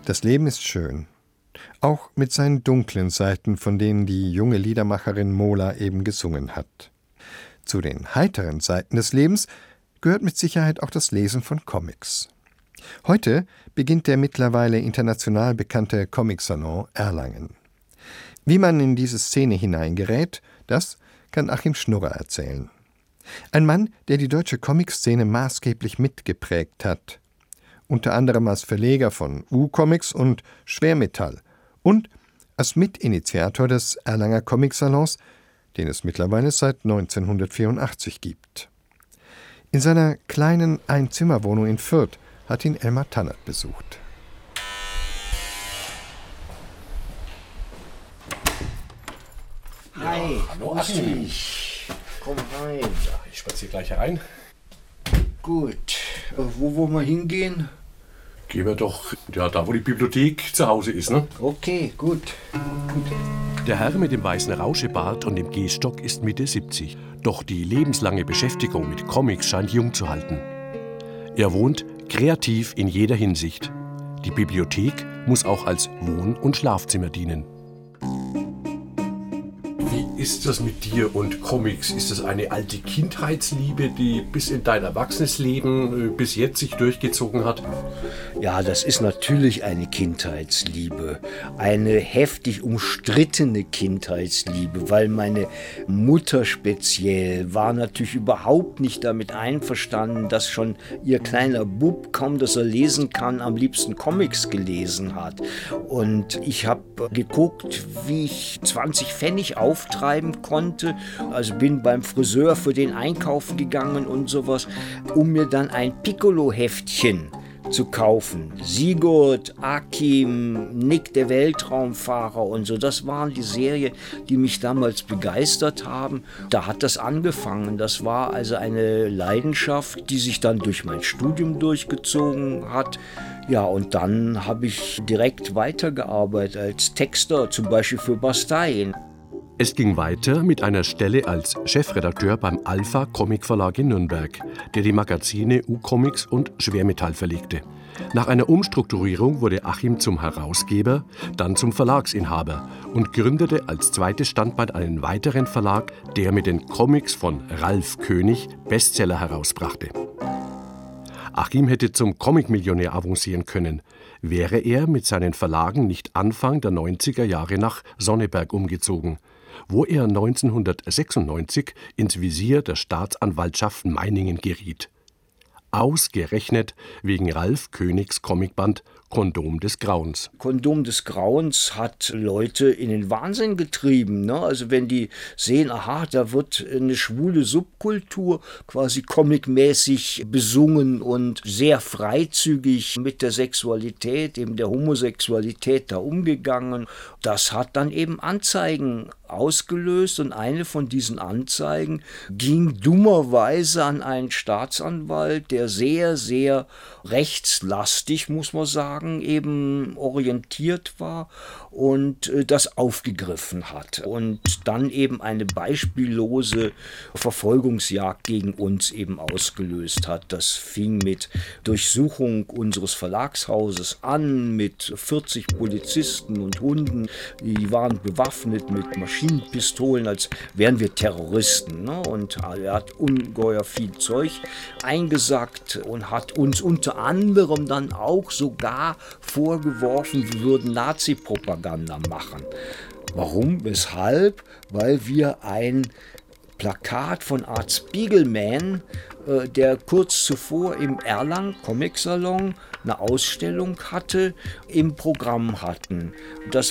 Das Leben ist schön, auch mit seinen dunklen Seiten, von denen die junge Liedermacherin Mola eben gesungen hat. Zu den heiteren Seiten des Lebens gehört mit Sicherheit auch das Lesen von Comics. Heute beginnt der mittlerweile international bekannte Comic-Salon Erlangen. Wie man in diese Szene hineingerät, das kann Achim Schnurrer erzählen. Ein Mann, der die deutsche Comic-Szene maßgeblich mitgeprägt hat. Unter anderem als Verleger von U-Comics und Schwermetall und als Mitinitiator des Erlanger Comic-Salons, den es mittlerweile seit 1984 gibt. In seiner kleinen Einzimmerwohnung in Fürth hat ihn Elmar Tannert besucht. Hi, hallo Achim. Komm rein. Ja, ich spaziere gleich herein. Gut. Wo wollen wir hingehen? Gehen wir doch da, wo die Bibliothek zu Hause ist, ne? Okay, gut. Der Herr mit dem weißen Rauschebart und dem Gehstock ist Mitte 70. Doch die lebenslange Beschäftigung mit Comics scheint jung zu halten. Er wohnt kreativ in jeder Hinsicht. Die Bibliothek muss auch als Wohn- und Schlafzimmer dienen. Wie ist das mit dir und Comics? Ist das eine alte Kindheitsliebe, die bis in dein Erwachsenesleben bis jetzt sich durchgezogen hat? Ja, das ist natürlich eine Kindheitsliebe. Eine heftig umstrittene Kindheitsliebe, weil meine Mutter speziell war natürlich überhaupt nicht damit einverstanden, dass schon ihr kleiner Bub, kaum dass er lesen kann, am liebsten Comics gelesen hat. Und ich habe geguckt, wie ich 20 Pfennig auftreiben konnte. Also bin beim Friseur für den einkaufen gegangen und sowas, um mir dann ein Piccolo-Heftchen zu kaufen. Sigurd, Akim, Nick der Weltraumfahrer und so. Das waren die Serien, die mich damals begeistert haben. Da hat das angefangen. Das war also eine Leidenschaft, die sich dann durch mein Studium durchgezogen hat. Ja, und dann habe ich direkt weitergearbeitet als Texter, zum Beispiel für Bastei. Es ging weiter mit einer Stelle als Chefredakteur beim Alpha Comic Verlag in Nürnberg, der die Magazine U-Comics und Schwermetall verlegte. Nach einer Umstrukturierung wurde Achim zum Herausgeber, dann zum Verlagsinhaber und gründete als zweites Standbein einen weiteren Verlag, der mit den Comics von Ralf König Bestseller herausbrachte. Achim hätte zum Comic-Millionär avancieren können, wäre er mit seinen Verlagen nicht Anfang der 90er Jahre nach Sonneberg umgezogen, wo er 1996 ins Visier der Staatsanwaltschaft Meiningen geriet. Ausgerechnet wegen Ralf Königs Comicband Kondom des Grauens. Kondom des Grauens hat Leute in den Wahnsinn getrieben, ne? Also wenn die sehen, aha, da wird eine schwule Subkultur quasi comicmäßig besungen und sehr freizügig mit der Sexualität, eben der Homosexualität da umgegangen. Das hat dann eben Anzeigen ausgelöst und eine von diesen Anzeigen ging dummerweise an einen Staatsanwalt, der sehr, sehr rechtslastig, muss man sagen, eben orientiert war und das aufgegriffen hat und dann eben eine beispiellose Verfolgungsjagd gegen uns eben ausgelöst hat. Das fing mit Durchsuchung unseres Verlagshauses an, mit 40 Polizisten und Hunden, die waren bewaffnet mit Maschinenpistolen, als wären wir Terroristen, ne? Und er hat ungeheuer viel Zeug eingesackt und hat uns unter anderem dann auch sogar vorgeworfen, wir würden Nazi-Propaganda machen. Warum? Weshalb? Weil wir ein Plakat von Art Spiegelman, der kurz zuvor im Erlangen Comic Salon eine Ausstellung hatte, im Programm hatten. Das